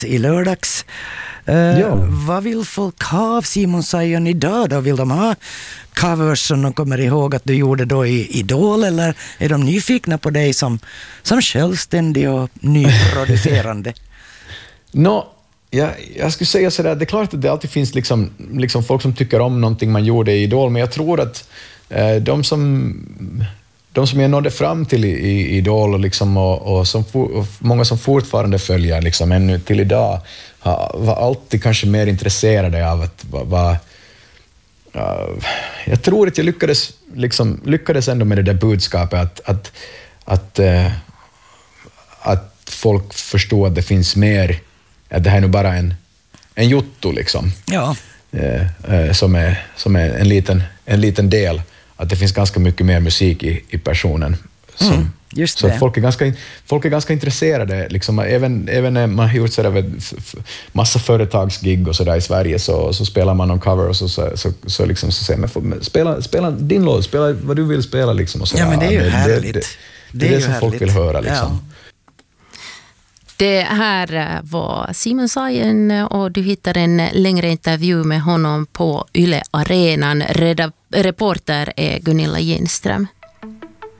i lördags. Vad vill folk ha av Simon Sayon idag då? Vill de ha covers som de kommer ihåg att du gjorde då i Idol, eller är de nyfikna på dig som självständig och nyproducerande? Jag skulle säga sådär, det är klart att det alltid finns liksom folk som tycker om någonting man gjorde i Idol, men jag tror att de som jag nådde fram till i Idol och många som fortfarande följer liksom ännu till idag var alltid kanske mer intresserade av att jag tror att jag lyckades ändå med det där budskapet att folk förstår att det finns mer, att det här är nog bara en jotto liksom. Ja. Som är en liten del, att det finns ganska mycket mer musik i personen. Just så det. Folk är ganska intresserade liksom, även när man har gjort sådär massa företagsgig och sådär i Sverige, så spelar man någon cover och så säger man, spela din låt, spela vad du vill spela liksom, och så. Ja, men det är ju härligt. Det är det som folk vill höra liksom. Ja. Det här var Simon Sayon och du hittar en längre intervju med honom på Yle Arenan. Reporter är Gunilla Ginström.